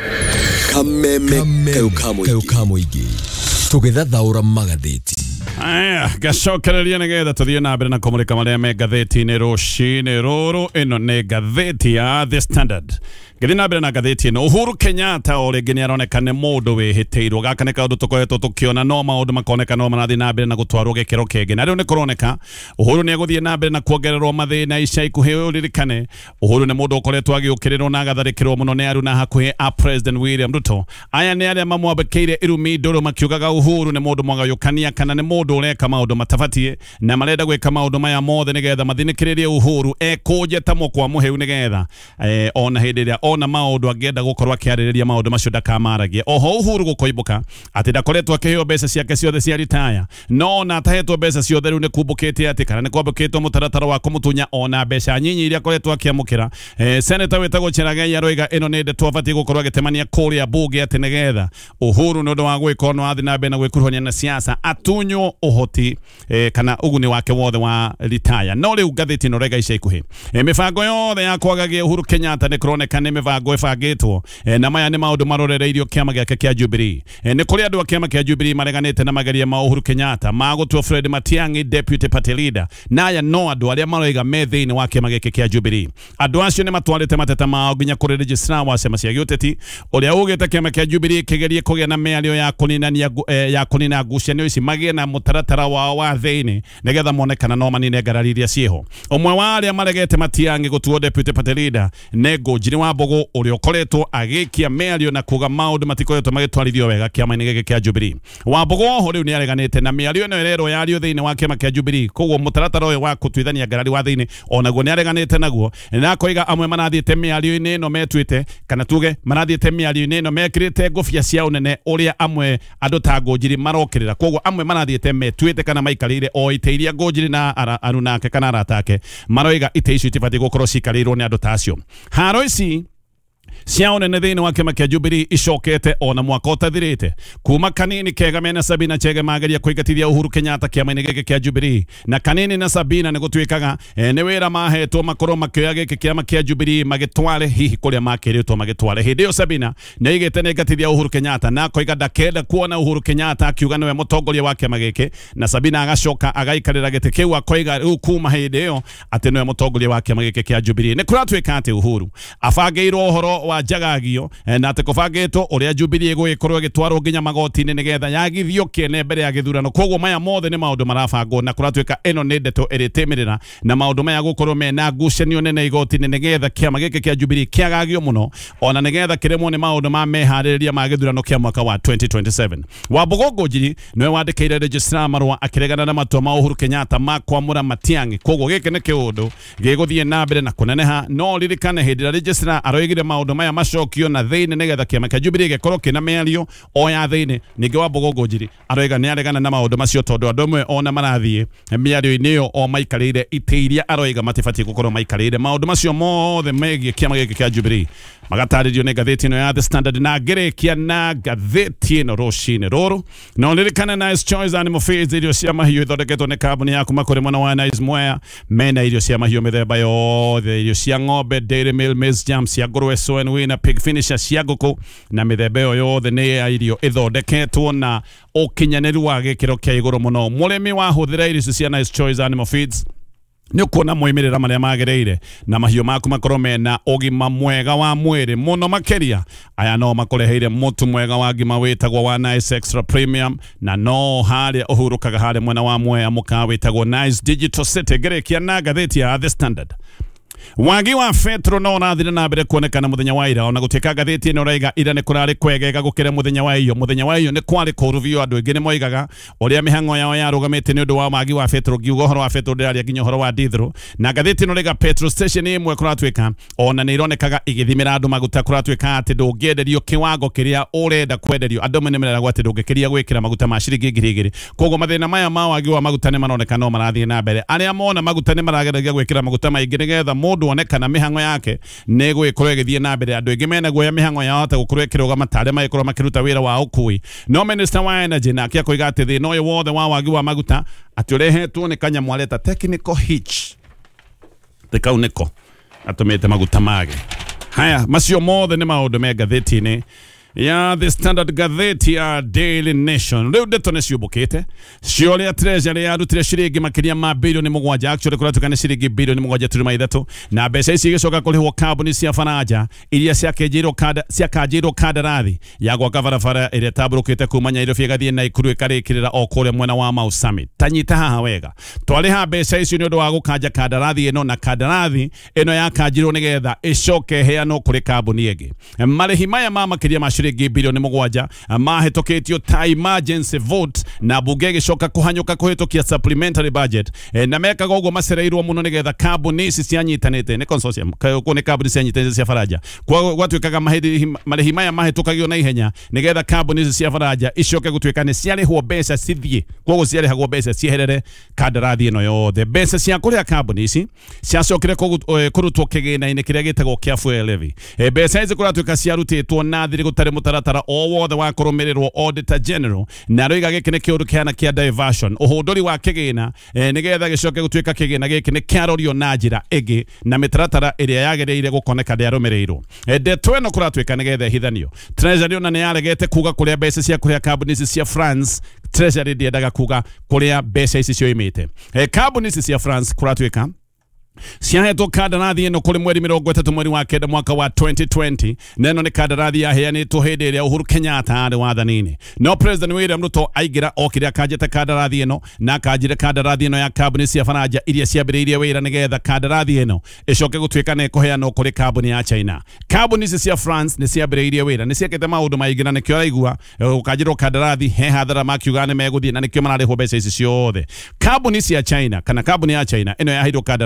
kameme keukamuigi tugithathaura magatheti. Aya gacokereria nigetha tuthie na mbere na kumurika maria me gatheti-ini rucini ruru. Ino ni gatheti ya The Standard. Githii na mbere na gatheti ino Uhuru Kenyatta o ringi ni aroneka ni mundu wihitiirwo. Gaka ni kaundu tukoretwo tukiona no maundu makoneka no marathie na mbere na gutwarwo gikiro kingi na riu ni kuroneka Uhuru ni aguthie na mbere na kuongererwo mathina ica ikuhi. Uririkane Uhuru ni mundu ukoretwo agiukirirwo na agatharikirwo muno ni aruna hakuhi a President William Ruto. Aya ni aria mamwambikiire irumi nduru makiugaga Uhuru ni mundu mwagayukania kana ni mundu ureka maundu matabatie na marenda gwika maundu maya mothe nigetha mathinikiririe Uhuru ekujeta mukwa muheu nigetha eh, ona hindi iria ona maundu angienda gukorwo akiaririria maundu macio ndakamaragie. Oho Uhuru gukoibuka ati ndakoretwo akiheo mbeca ciake ciothe cia retire no na atahetwo mbeca ciothe riu ni kumbukite ati kana ni kwambukitwo mutaratara wa kumutunya ona mbeca nyinyi iria akoretwo akiamukira. eh, Senator wetagwo Cherargei aroiga ino ni ndeto abatie gukorwo agitemania kuria bunge ati nigetha Uhuru ni undu wa gwika ono athi na mbere na gwikuruhania na siasa atunyo uhoti eh, kana uguni wake wothe wa retire. No riu gatheti no rega ica ikuhi eh, mibango yothe ya kwagagia Uhuru Kenyatta ni kuroneka ni mibango ibangitwo eh, na maya ni maundu marorereirio kiama giake kia Jubilee. eh, ni kuri andu a kiama kia Jubilee mareganite na mageria ma Uhuru Kenyatta magutwo Fred Matiang'i deputy party leader na aya no andu aria maroiga me thiini wa kiama giake kia Jubilee. Andu acio ni matwarite mateta mao nginya kuri registrar wa cema cia giuteti uria ugite kiama kia Jubilee kigerie kugia na miario ya kuninania eh, ya kunina ngucanio ici magie na mutaratara wao wa thiini nigetha monekana no manine ngarariria cieho. Umwe wa aria maregete Matiang'i gutuo deputy party leader nego Njiri wa Mbogo uria ukoretwo agikia miario na kuga maundu matikoretwo magitwarithio wega kiama-ini giki kia Jubilee. Wa Mbogo ho riu ni areganite na miario ino irero yario thiini wa kiama kia Jubilee koguo mutaratara uyu wa kutuithania ngarari wa thiini onaguo ni areganite naguo na koiga amwe marathiite miario-ini ino metwite kana tuge marathiite miario-ini ino mekirite ngufia cia unene uria amwe andu ta Njiri marokirira koguo amwe marathiite metwite kana maikarire o ite iria Njiri na aruna ake kana arata ake maroiga ite icio itibatie gukorwo cikarirwo ni andu ta acio. Haro ici ciao nene thini wa kiama kia Jubilee icokete ona mwaka utathirite kuma kanini Kegame na Sabina Chege mageria kuigatithia Uhuru Kenyatta kiama-ini giki kia Jubilee na kanini na Sabina ni gutwikaga e, ni wira mahetwo makoro makioya giki kiama kia Jubilee magitware hihi kuria makiritwo magitware hindi yo Sabina ni igite ni gatithia Uhuru Kenyatta na koiga ndakenda kuona Uhuru Kenyatta akiuga niwe mutongoria wa kiama giki na Sabina agacoka agaikarira giti kiu akoiga riu kuma hindi yo ati niwe mutongoria wa kiama giki kia Jubilee ni kuratwika ati Uhuru afangiirwo uhoro wa njagagio e, na ati kubangitwo uria Jubilee gugikorwo gitwarwo nginya magoti-ini nigetha yagithio kiene mbere ya githurano koguo maya mothe ni maundu marabangwo na kuratwika eno ni ndeto iritimirira na maundu maya gukorwo mena ngucanio nene igoti-ini nigetha kiama giki kia Jubilee kiagagio muno ona nigetha kiremwo ni maundu ma mehaririria ma githurano kia mwaka wa twenty twenty-seven. Wambugu Njiri niwe wandikire registrar marua akiregana na matua ma Uhuru Kenyatta ma kwamura Matiang'i koguo giki ni kiundu giguthie na mbere na kuneneha no ririkane hindi ya registrar aroigire maundu maya macokio na thiini nigetha kiama kia Jubilee gikorwo kina miario o ya thiini ningi Wambugu Njiri aroiga ni aregana na maundu macio tondu andu amwe ona marathie miario-ini yo o maikarire ite iria aroiga matibatie gukorwo maikarire maundu macio mothe megie kiama giki kia Jubilee magataririo ni ngatheti ino ya The Standard na ngirikia na ngatheti ino rucini ruru no ririkane Nice Choice Animal Feeds irio cia mahiu ithondeketwo ni kambuni ya kuma kuri mwana wa Nice Mwea mena irio cia mahiu mithemba yothe irio cia ng'ombe Dairy Meal Maize Jam cia ngũrwe Soen Winner Pig Finisher cia ngũkũ na mithemba yo yothe ni ya irio ithondeketwo na ukinyaniru wa gikiro kia iguru muno murimi wa huthira irio cia Nice Choice Animal Feeds ni kuona moimirira maria magereire na mahiu maku makorwo mena ugima mwega wa mwiri muno makeria aya no makoreheire mutu mwega wa ngima witagwo wa Nice Extra Premium na no haria uhurukaga haria mwena wa Mwea mukawa witagwo Nice Digital City gerekia na ngatheti ya The Standard. Wagi wa Petro no rathire na mbere kuonekana muthenya wa ira ona gutika ngatheti ino raiga ira ni kurari kwegega gukira muthenya wa iyo muthenya wa iyo ni kwari kuruvio andu ingi ni moigaga uria mihango yao yarugamite ni undu wa Wagi wa Petro ngiuga horo wa Petro ndiraria nginya horo wa Dithro na ngatheti ino raiga Petro station imwe kuratwika ona ni ironekaga igithimira andu maguta kuratwika ati ndungienderio kiwango kiria urenda kwenderio andu menemerera gwati ndungikiria gwikira maguta ma ciringi ngiri igiri koguo mathina maya ma Wagi wa maguta ni maroneka no marathie na mbere aria mona maguta ni marageragia gwikira maguta maingi nigetha mundu onekana mihango yake nego ikorwo igithie na mbere andu ingi mena guoya mihango yao ta gukorwo ikiruga matare maikorwo makiruta wira wa ukui no minister wa energy na akia koiga ati thina uyu wothe wa Wagi wa maguta ati urehetwo ni kanyamwareta technical hitch tikauniko atumite maguta mage haya macio mothe ni maundu me ngatheti-ini ya The Standard gatheti ya Daily Nation riu ndeto ni ciumbukite cioria treasury yarutire ciringi makiria ma bilioni mugwanja actually kuratuka ni ciringi bilioni mugwanja turuma ithatu na mbeca ici igicoka kurihwo kambuni cia Faranja iria ciakenjirwo kada ciakanjirwo kandarathi ya gwaka barabara iria taburukite kuma Nairobi gathie na Ikuru ikarikirira o kuria mwena wa Mau Summit tanyita haha wega twariha mbeca ici ni undu wa gukanja kandarathi ino na kandarathi ino yakanjirwo nigetha icoke heano kuri kambuni ingi marihi maya ma makiria ma ciringi bilioni mugwanja mahetoketio ta emergency vote na bunge gicoka kuhanyuka kuhetokia supplementary budget e, na meka gogo macereirwo muno nigetha kambuni ici cianyitanite ni consortium ko ni kambuni cianyitanite cia Faranja kwa gwatwikaga marihi maya mahetokagio na ihenya nigetha kambuni ici cia Faranja icoke gutwika ni ciarihwo mbeca cithie koguo ciarihagwo mbeca cieherere kandarathi ino yothe mbeca cia kuria kambuni ici ciacokire kurutwo kigina-ini kiria gitagwo kia fuel levy e, mbeca ici kuratwika ciarutitwo na thiri gutari mutaratara o wothe wa kurumirirwo Auditor General na roiga giki ni kiundu kiana kia diversion uhunduri wa kigina e, nigetha gicoke gutwika kigina giki ni kiarorio na njira igi na mitaratara iria yagereire gukoneka ndiarumirirwo e, ndeto ino kuratwika nigetha hithanio treasury ona ni yaregete kuga kuria mbeca cia kuria kambuni ici cia France treasury ndiendaga kuga kuria mbeca ici cioimite e, kambuni ici cia France kuratwika ciahetwo kandarathi ino kuri mweri mirongo itatu mweri wa kenda mwaka wa twenty twenty neno ni kandarathi yaheanitwo hindi iria Uhuru Kenyatta ari wathanini no President William Ruto aigira okire akanjete kandarathi ino na akanjire kandarathi ino ya kambuni cia Faranja iria ciambiriirie wira nigetha kandarathi ino icoke gutwika ni kuheanwo kuri kambuni ya China kambuni ici cia France ni ciambiriirie wira ni ciekete maundu maingi na nikio raigua ukanjirwo kandarathi he hathara makiuga ni meguthie na nikio mararihwo mbeca ici ciothe kambuni cia China kana kambuni ya China ino yaheirwo kandarathi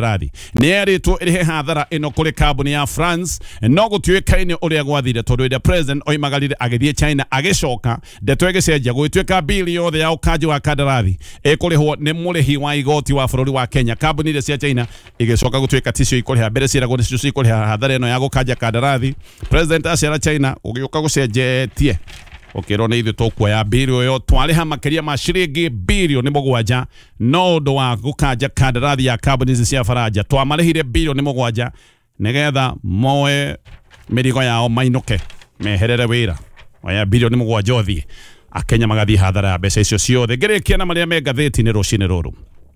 nĩeritwo ĩrĩhe hathara ĩno kũrĩ kambuni ya France no gũtuĩkaine ũrĩa gwathire tondũ ĩrĩa president oimagarire agĩthiĩ China agĩcoka ndeto ĩgĩcenjia gũtuĩka bili yothe ya ũkanji wa kandarathi ĩkũrĩhwo nĩ mũrĩhi wa igoti wa bũrũri wa Kenya. Kambuni iria cia China igĩcoka gũtuĩka ticio ikũrĩha mbere ciĩragwo nĩcio ikũrĩha hathara ĩno ya gũkanja kandarathi. President aciara China ũgĩũka gũcenjetie okero nĩ ithuĩ tũkuoya bili ĩyo twarĩha makĩria ma ciringi bilioni mũgwanja no ũndũ wa gũkanja kandarathi ya kambuni ici cia Faranja twamarĩhire bilioni mũgwanja nĩgetha moe mĩrigo yao mainũke meherere wĩra oya bilioni mũgwanja ũthiĩ Akenya magathiĩ hathara ya mbeca icio ciothe. Ngĩrĩkia na marĩa me ngathĩti-inĩ rũcinĩ rũrũ.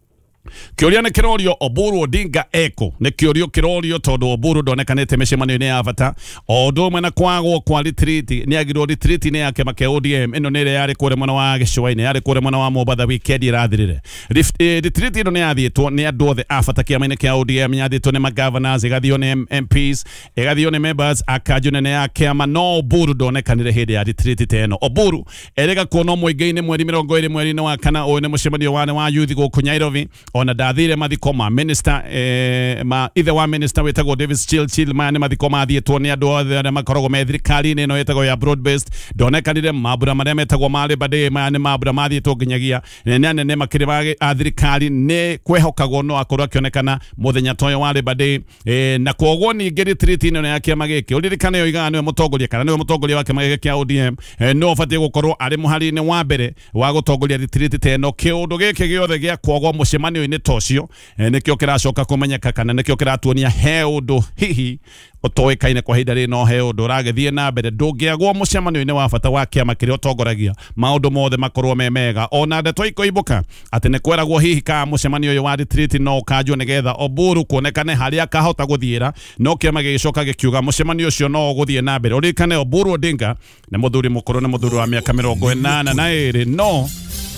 Kĩũria nĩ kĩrorio Oburu Odinga eko nĩ kĩũrio kĩrorio tondũ Oburu ndonekanĩte mĩcemanio-inĩ ya bata o ũndũ ũmwe na kwagwo kwa retreat nĩ agirwo retreat-inĩ ya kĩama kĩa O D M ĩno nĩ ĩrĩa yarĩ kũrĩa mwena wa gĩcũa-inĩ yarĩ kũrĩa mwena wa Mombatha weekend ĩrathirire. Retreat ĩno nĩ yathĩtwo nĩ andũ othe a bata kĩama-inĩ kĩa O D M yathĩtwo nĩ ma-governors ĩgathio nĩ M Ps ĩgathio nĩ members a kanjũ nene ya kĩama no Oburu ndonekanire hĩndĩ ya retreat ta ĩno. Oburu erĩga kuonwo mũingĩ-inĩ mweri mĩrongo ĩrĩ mweri-inĩ wa kana ũyũ nĩ mũcemanio wane wa youth gũkũ Nairobi ona ndathire mathiko ma minister eh, ma ithe wa minister wetagwo Davis Chilchil ma nĩ mathiko mathiĩtwo nĩ andũ othe arĩa makoragwo me thirikari-inĩ ĩno yetagwo ya broad based ndonekanire mambura marĩa metagwo ma Labour Day ma nĩ mambura mathiĩtwo nginyagia nĩ anene makĩrĩ ma thirikari nĩ kwehokagwo no akorwo akĩonekana mũthenya ta ũyũ wa Labour Day eh, na kwoguo ningĩ retreat-inĩ ĩno ya kĩama gĩkĩ ũririkane oigaga nĩwe mũtongoria kana nĩwe mũtongoria wa kĩama gĩkĩ kĩa O D M eh, no ũbatiĩ gũkorwo arĩ mũhari-inĩ wa mbere wa gũtongoria retreat ta ĩno. Kĩũndũ gĩkĩ gĩothe gĩa kwagwo mũcemanio-inĩ ta ũcio nĩkĩo kĩracoka kũmenyeka kana nĩkĩo kĩratuonia he ũndũ hihi ũtoĩkaine kwa ihinda rĩrĩ no he ũndũ ũragĩthiĩ na mbere ndũngĩagwo mũcemanio-inĩ wa bata wa kĩama kĩrĩa ũtongoragia maũndũ mothe makorwo me mega. Ona ndeto ikoimbũka atĩ nĩ kweragwo hihi ka mũcemanio ũyũ wa retreat no ũkanjwo nĩgetha Oburu kuonekane harĩa akahota gũthiĩra no kĩama gĩgĩcoka gĩkiuga mũcemanio ũcio no ũgũthiĩ na mbere. Ũririkane Oburu Odinga nĩ mũthuri mũkũrũ nĩ mũthuri wa mĩaka mĩrongo ĩnana na ĩrĩ no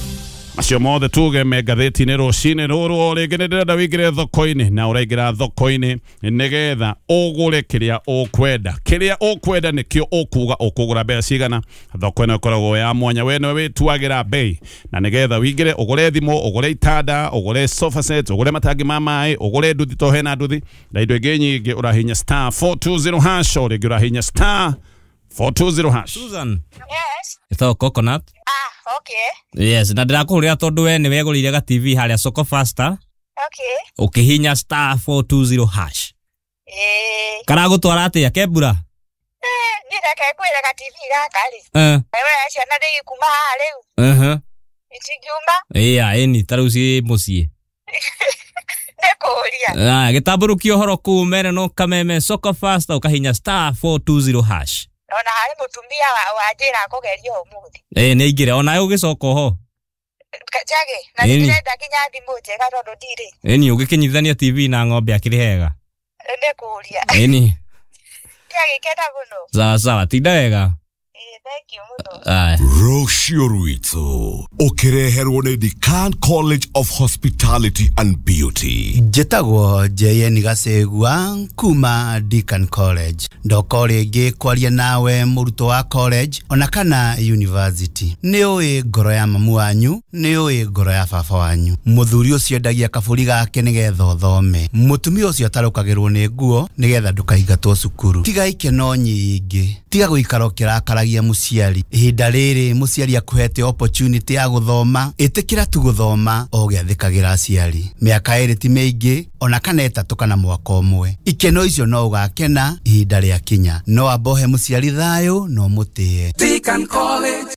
acio mothe tuge me ngathĩti-inĩ rũcinĩ rũrũ rĩngĩ nĩ ndĩrenda wĩingĩre thoko-inĩ na ũraingĩra thoko-inĩ nĩgetha ũgũre kĩrĩa ũkwenda. Kĩrĩa ũkwenda nĩkĩo ũkuga ũkũgũra mbeca cigana. Thoko ĩno ĩkoragwo ya mwanya we nĩwe wĩtuagĩra bei na nĩgetha wĩingĩre ũgũre thimũ ũgũre itanda ũgũre sofa set ũgũre matangi ma maĩ ũgũre nduthi to hena nduthi na indo ingĩ nyingĩ ũrahinya star four two zero hash o rĩngĩ ũrahinya star four two zero hash. Susan. Yes. Ito coconut. Ah, okay. Yes, na ndĩrakũhũrĩra tondũ we nĩ wegũrĩire ga T V harĩa Soko Faster. Okay. Ũkĩhinya star four two zero hash. Eh. Karagũtwara atĩa Kebura? Eh, nĩreke kwĩra ga T V gaka rĩ. Eh. Ewe ciana ndĩgĩkuma haha rĩu. Uh-huh. Itingiuma. Ĩya, ĩni ta rĩu ciĩ mũciĩ. Nĩkũria. Ah, gĩtambũrũkia ũhoro kuu mere no kameme Soko Faster ũkahinya star four two zero hash. Ona harĩ mũtumia wa njĩra kũgerio ũmũthĩ. Eh, nĩ ingĩre ona ũgĩcoka ho. Kajage, na nĩndĩrenda kinya thimũ njega tondũ ndirĩ. Ĩni ũgĩkinyithania T V na ng'ombe akĩrĩ hega. Nĩkũria. Ĩni. Kajage kenda mũno. Sawa sawa, tinda wega. Eh, thank you mũno. Aya. Rũciũ rwitũ ũkĩreherwo nĩ Dekan College of Hospitality and Beauty. Njĩtagwo J N Gacegua kuma Dekan College. Ndoka rĩngĩ kwaria nawe mũrutwo wa college ona kana university. Nĩ ũĩ ngoro ya mamu wanyu, nĩ ũĩ ngoro ya baba wanyu. Mũthuri ũcio endagia kabũri gake nĩgetha ũthome. Mũtumia ũcio atarũkagĩrwo nĩ nguo nĩgetha ndũkaingatwo cukuru. Tiga ikeno nyingĩ. Tiga gũikara ũkĩrakaragia mũciari. Ihinda rĩrĩ mũciari akũhete opportunity ya gũthoma, ĩtĩkĩra tu gũthoma o gĩathĩkagĩra aciari. Mĩaka ĩrĩ ti mĩingĩ ona kana ĩtatũ kana mwaka ũmwe. Ikeno icio no ũgakena ihinda rĩa kinya. No ambohe mũciari thayũ no mũtĩe. Dekan College.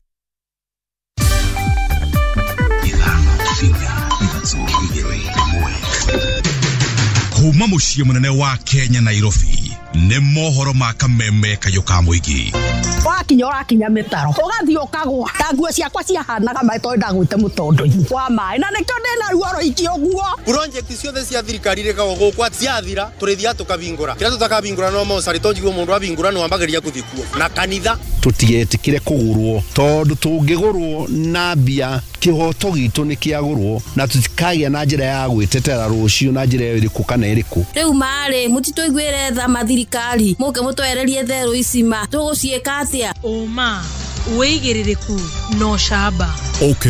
Kuma mũciĩ mũnene wa Kenya Nairobi nĩ mohoro ma kameme kayũ ka mũingĩ. Wakinya ũrakinya mĩtaro ũgathiĩ ũkagwa ta nguo ciakwa ciahanaga maĩ tondũ ndagwĩte mũtondo-inĩ wa maĩ na nĩkĩo ndĩna ruo rũingĩ ũguo. Project ciothe cia thirikari rĩkagwo gũkũ ciathira tũrĩthia tũkabingũra kĩrĩa tũtakabingũra no mocarĩ tonjiguo mũndũ abingũra no ambagĩria gũthiĩ kuo na kanitha tũtigetĩkĩre kũgũrwo tondũ tũngĩgũrwo na mbia kĩhoto gitũ nĩ kĩagũrwo na tũtikagĩa na njĩra ya gwĩtetera rũciũ na njĩra ĩrĩkũ kana ĩrĩkũ. Rĩu marĩ mũtitũiguĩre tha mathirikari mũke mũtwererie therũ icima tũgũciĩka atĩa. Ũma wĩigĩrĩrĩku no camba.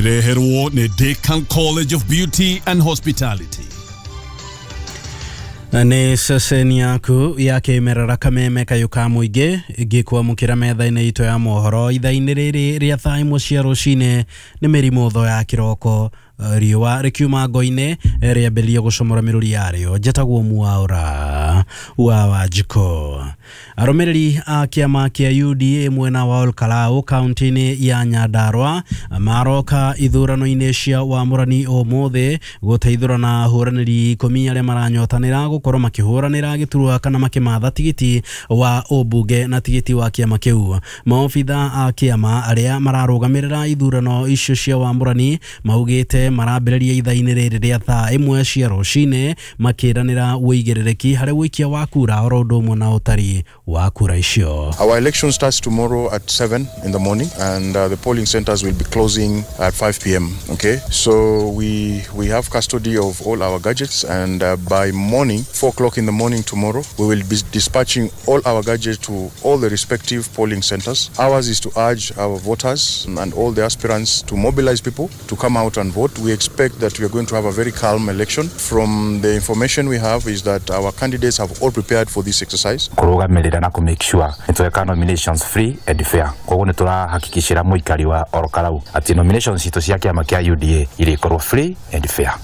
Ũkĩreherwo nĩ Dekan College of Beauty and Hospitality. Nĩ ceceni yaku ya kĩmerera Kameme Kayuka Mũingĩ ngĩkwamũkĩra metha-inĩ itũ ya mohoro ithaa-inĩ rĩrĩ rĩa thaa ĩmwe cia rũcinĩ nĩ mĩrimũ tho ya kĩroko riũa rĩkiuma ngo-inĩ rĩambĩrĩria gũcomora mĩrũri yarĩo njatagwo Mwaũra wa Wanjikũ. Arũmĩrĩri a kĩama kĩa U D A mwena wa Olkalau kaunti-inĩ ya Nyandarua maroka ithurano-inĩ cia wamũrani ũmũthĩ gũteithũrana ahũranĩri ikũmi arĩa maranyotanĩra gũkorwo makĩhũranĩra gĩturwa kana makĩmatha tigiti wa ũmbunge na tigiti wa kĩama kĩu. Maobitha a kĩama arĩa mararũgamĩrĩra ithurano icio cia wamũrani maugĩte marambĩrĩria ithaa-inĩ rĩrĩ rĩa thaa ĩmwe cia rũcinĩ makĩranĩra wĩigĩrĩrĩki harĩ wĩikia wa kura oro ũndũ ũmwe na ũtari wa kura icio. Our election starts tomorrow at seven in the morning and uh, the polling centers will be closing at five p m Okay, so we we have custody of all our gadgets and uh, by morning four o'clock in the morning tomorrow we will be dispatching all our gadgets to all the respective polling centers. Ours is to urge our voters and all the aspirants to mobilize people to come out and vote. We expect that we are going to have a very calm election. From the information we have is that our candidates have all prepared for this exercise. Kurugamirira na ku make sure nitweka nominations free and fair. Koguo niturahakikishira muikari wa Olkalau ati nominations itu cia kiama kia U D A irikorwo free and fair.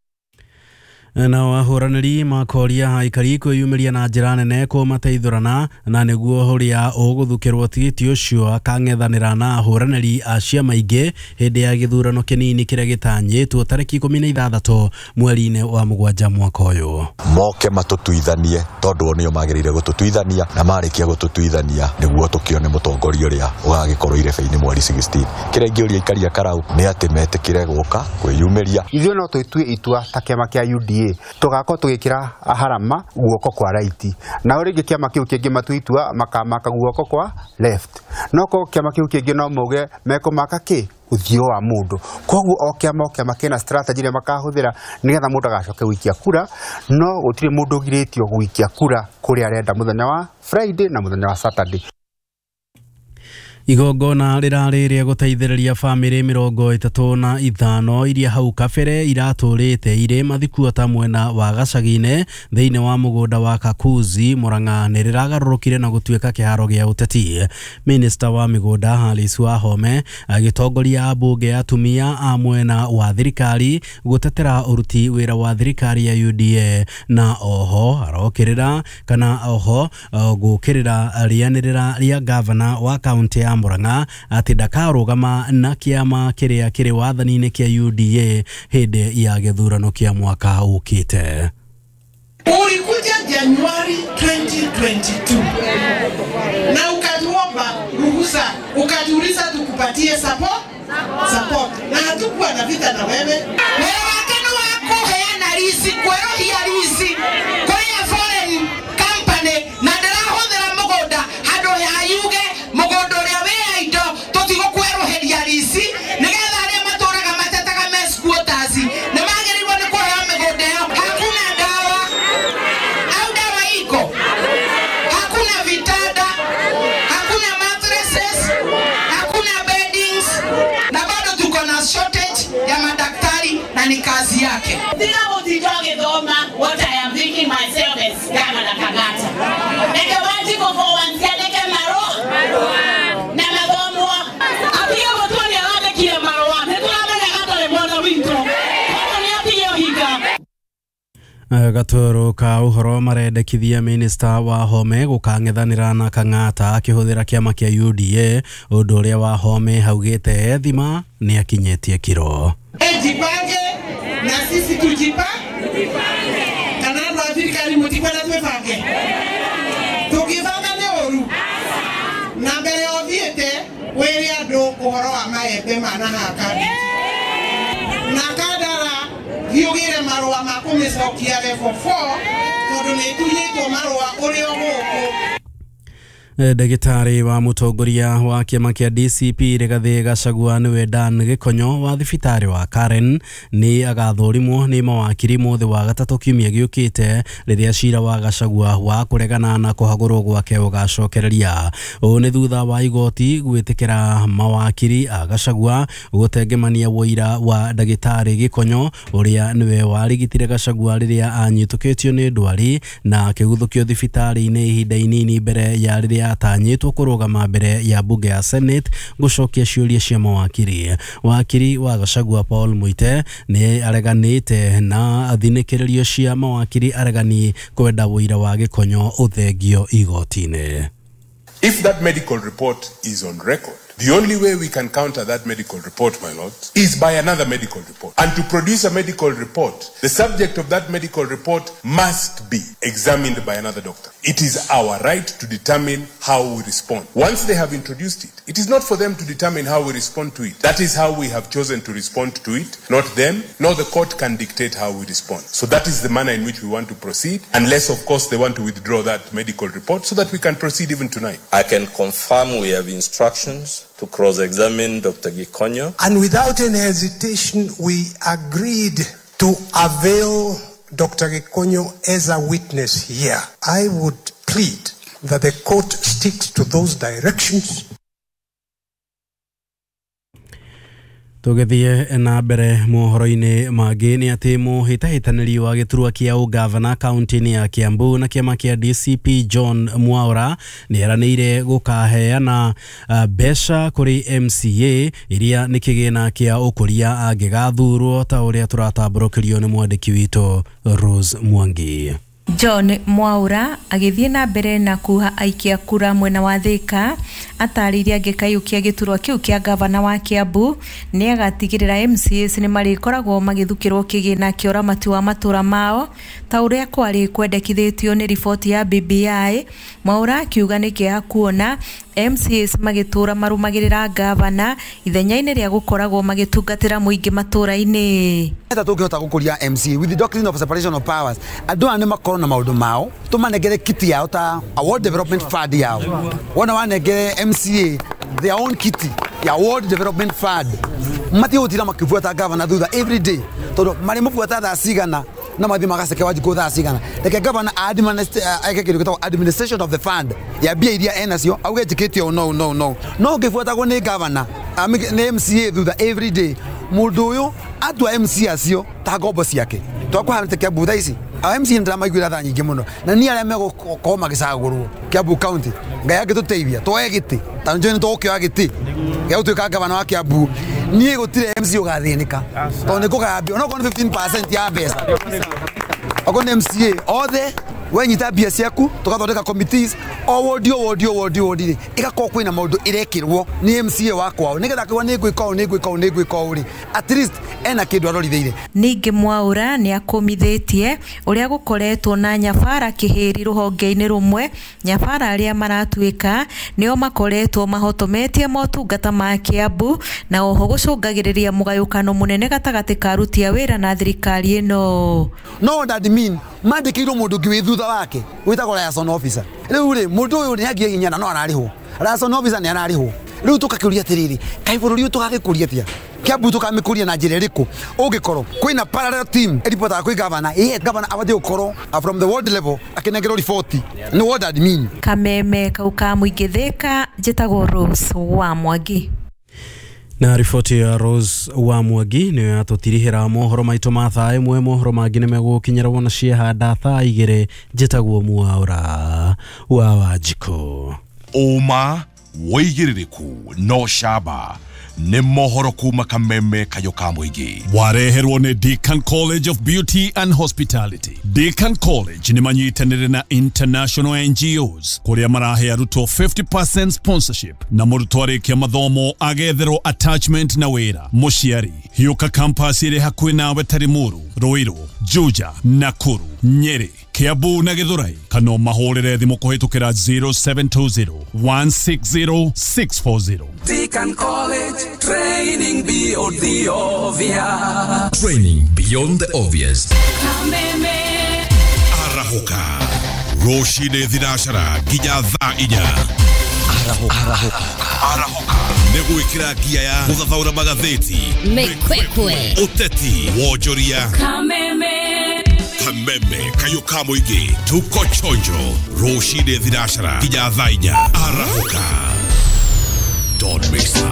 Na ahũranĩri makoria aikari kwĩyumĩria na njĩra nene kũmateithũrana na nĩguo ũrĩa ũgũthukĩrwo tigiti ũcio akang'ethanĩra na ahũranĩri a ciama ingĩ hĩndĩ ya gĩthurano kĩnini kĩrĩa gĩtanyĩtwo tarĩki ikũmi na ithathatũ mweri-inĩ wa mũgwanja mwaka ũyũ. Moke matũtuithanie tondũ nĩo magĩrĩire gũtũtuithania na marĩkia gũtũtuithania nĩguo tũkĩone mũtongoria ũrĩa ũgagĩkorwo irebe-inĩ mweri sixteen. Kĩrĩa ingĩũria aikari a Karau nĩ atĩ metĩkĩre gũka kwĩyumĩria. Ithuĩ no tũtue itua ta kĩama kĩa U D A tugako tugikira harama guoko kwa right na ũrĩngĩ kĩama kĩu kĩngĩ matuitua makamaka guoko kwa left no ko kĩama kĩu kĩngĩ no muge mekumaka kĩ uthio wa mundu. Koguo o kĩama o kĩama kĩna strategy ĩrĩa makahũthĩra nĩgetha mũndũ agacoke gũikia kura no gũtirĩ mũndũ ũgirĩtio gũikia kura kũrĩa arenda mũthenya wa Friday na mũthenya wa Saturday. Igongona rĩrarĩ rĩa gũteithĩrĩria bamĩrĩ mĩrongo ĩtatũ na ithano iria hau kabere iratũrĩte irĩ mathikuota mwena wa gacagi-inĩ thĩinĩ wa mũgũnda wa Kakuzi Murang'a nĩ rĩragarũrũkire na gũtuĩka kĩharo gĩa ũteti. Minista wa mĩgũnda Alice Wahome agĩtongoria mbunge atumia a mwena wa thirikari gũtetera ũruti wĩra wa thirikari ya U D A na oho arokĩrĩra kana oho gũkĩrĩra rĩanĩrĩra rĩa gavana wa kaunti ya Murang'a ati ndakarũgama na kĩama kĩrĩa kĩrĩ wathani-inĩ kĩa U D A hĩndĩ ya gĩthurano kĩa mwaka ũkĩte. Ulikuja Januari twenty twenty-two na ukatuomba ruhusa, ukatuuliza tukupatie support support na hatukuwa na vita na wewe. Wewe wakati wako heana risi kwerohia risi kwenye foreign company na ndĩrahũthĩra mũgũnda handũ ya yuge mũgũnda ũrĩa wĩ indo tũtigũkweroheria risi nĩgetha arĩa matũraga matetaga mess quotas nĩ magĩrĩirwo nĩ kũheo mĩgũnda yao. Hakuna dawa au dawa iko, hakuna vitanda, hakuna mattresses, hakuna beddings na bado tuko na shortage ya madaktari na ni kazi yake. Sina mtijua githoma what I am thinking myself as Governor Kagata. Neke wanti kwa wantia neke maro na magomo apia watu ni alade kile maro netu amene katole mwana winto ni apia higa. Gatoro ka ũhoro marendekithia minista Wahome gũkang'ethanĩra na Kang'ata akĩhũthĩra kĩama kĩa U D A ũndũ ũrĩa Wahome haugĩte thima nĩ akinyĩtie kiro. Ejipange na sisi tujipa kana ndo thirikari mutipana twepange tukivanga nĩ ũru na mbere othiĩte wĩrĩ andũ ũhoro wa maembe mana haka na kadara thiũgĩre marũa ma kũmĩcokia level four tondũ nĩ tunyĩtwo marũa ũrĩa gũkũ. Ndagĩtarĩ wa mũtongoria wa kĩama kĩa D C P Rigathĩ Gachagua nĩwe Dan Gĩkonyo wa thibitarĩ wa Karen nĩ agathũrimwo nĩ mawakiri mũthĩ wa gatatũ kiumia gĩũkĩte rĩrĩa cira wa Gachagua wa kũregana na kũhagũrwo gwake ũgacokereria. Ũũ nĩ thutha wa igoti gwĩtĩkĩra mawakiri a Gachagua gũtengemania wũira wa ndagĩtarĩ Gĩkonyo ũrĩa nĩwe warigitire Gachagua rĩrĩa anyitũkĩtio nĩ ndwari na akĩguthũkio thibitarĩ-inĩ ihinda inini mbere ya rĩrĩa atanyĩtwo kũrũgama mbere ya bunge ya Senate gũcokia ciũria cia mawakiri. Wakiri wa Gachagua Paul Muite nĩ areganĩte na thinĩkĩrĩrio cia mawakiri aregani kwenda wũira wa Gĩkonyo ũthengio igoti-inĩ. If that medical report is on record, the only way we can counter that medical report, my lords, is by another medical report. And to produce a medical report, the subject of that medical report must be examined by another doctor. It is our right to determine how we respond. Once they have introduced it, it is not for them to determine how we respond to it. That is how we have chosen to respond to it, not them, nor the court can dictate how we respond. So that is the manner in which we want to proceed, unless, of course, they want to withdraw that medical report so that we can proceed even tonight. I can confirm we have instructions to cross-examine Doctor Gĩkonyo. And without any hesitation, we agreed to avail Doctor Gĩkonyo as a witness here. I would plead that the court sticks to those directions. Tũgĩthiĩ na mbere mohoro-inĩ mangĩ nĩ atĩ mũhĩtahĩtanĩri wa gĩturwa kĩa ũgavana kaunti-inĩ ya Kiambu na kĩama kĩa D C P John Mwaura nĩ eranĩire gũkaheana mbeca kũrĩ M C A iria nĩ kĩgĩna kĩa ũkũria angĩgathurwo ta ũrĩa tũratambũrũkĩrio nĩ mwandĩki witũ Rose Mwangi. John Mwaura agĩthiĩ na mbere na kuha aikia kura mwena wa Thika atarĩirie angĩkayũkia gĩturwa kĩu kĩa gavana wa Kiambu nĩ agatigĩrĩra M C As nĩ marĩkoragwo magĩthukĩrwo kĩgĩna kĩa ũramati wa matũra mao ta ũrĩa kwarĩ kwendekithĩtio nĩ riboti ya B B I. Mwaura akiuga nĩ kĩeha kuona M C As magĩtũra marũmagĩrĩra gavana ithenya-inĩ rĩa gũkoragwo magĩtungatĩra mũingĩ matũra-inĩ. Eta tũngĩhota gũkũria M C A with the doctrine of separation of powers, andũ aya nĩ makorwo na maũndũ mao tũmanengere kiti yao ta Award Development Fund yao, wona wanengere M C A their own kiti ya Award Development Fund matihũtira makĩbuata gavana thutha every day tondũ marĩ mũbuata thaa cigana na mathi magaceke wajiko thaa cigana reke gavana administration of the fund ya bia iria enacio auge njikĩtio no no no no ngĩbuatagwo nĩ gavana nĩ M C A thutha every day mũndũ ũyũ atua M C acio ta ngombo ciake twakũhanĩte Kiambu thaa ici M C ndĩramaiguĩra thaa nyingĩ mũno na niĩ arĩa megũkorwo magĩcagũrwo Kiambu county Ngai agĩtũteithia twoe gĩtĩ ta njũĩ nĩ tũgũkĩoya gĩtĩ gĩa gũtuĩka gavana wa Kiambu niĩ gũtirĩ M C ũgathĩnĩka tondũ nĩ kũgambia onokorwo nĩ fifteen percent ya mbeca okorwo nĩ M C A othe wenyita mbia ciaku tũgathondeka committees o wodi o wodi o wodi wodi ĩgakorwo kwĩna maũndũ ĩrekĩrwo nĩ M C A wakwao nĩgetha akĩuga nĩ ngwĩka ũũ nĩ ngwĩka ũũ nĩ ngwĩka ũũ at least ena kĩndũ arorithĩire. Ningĩ Mwaura nĩ akomithĩtie ũrĩa gũkoretwo na nyabara kĩhĩri rũhonge-inĩ rũmwe nyabara arĩa maratuĩka nĩo makoretwo mahotometie motungata ma Kiambu na oho gũcũngagĩrĩria mũgayũkano mũnene gatagatĩ ka aruti a wĩra na thirikari ĩno. No that mean mandĩkĩirwo mũndũ ũngĩ wĩ thutha wake wĩtagwo liaison officer. Rĩu rĩ mũndũ ũyũ nĩ agĩe hinya na no ararĩhwo liaison officer nĩ ararĩhwo. Rĩu tũkakĩũria atĩrĩrĩ kaĩ bũrũri ũyũ tũgagĩkũria atĩa Kiambu tũkamĩkũria na njĩra ĩrĩkũ ũngĩkorwo kwĩna parallel team ĩripotaga kwĩ gavana ĩĩ gavana abatiĩ gũkorwo from the world level akĩnengerwo riboti nĩ what that mean. Kameme kau ka mũingĩ Thika njĩtagwo Rose wa Mwangi. Na riboti ya Rose wa Mwangi nĩyo yatũtirihĩra mohoro maitũ ma thaa ĩmwe. Mohoro mangĩ nĩ megũkinyĩra wona ciehanda thaa igĩrĩ. Njĩtagwo Mwaura wa Wanjikũ. Ũma wĩigĩrĩrĩku no camba nĩ mohoro kuma Kameme kayo ka mũingĩ. Wareherwo nĩ Deakin College of Beauty and Hospitality. Deakin College nĩ manyitanĩre na international N G Os kũrĩa marahe arutwo fifty percent sponsorship na mũrutwo arĩkia mathomo agetherwo attachment na wĩra. Mũciari hiũka campus ĩrĩ hakuhĩ nawe ta Limuru, Ruiru, Juja, Nakuru, Nyeri, Kiambu na Githurai kana mahũrĩre thimũ kũhĩtũkĩra zero seven two zero one six zero six four zero. Deakin College, training beyond the obvious. Training beyond the obvious. Kameme. Arahuka Roshine Thinacara nginya thaa inya. Arahoka Arahoka Arahoka Negwikira ngia ya guthathaura magatheti Mekwekwe Uteti Wonjoria Kameme Kameme kayo kamuigi tuko chonjo. Roshine Thinacara nginya thaa inya. Arahoka Don't miss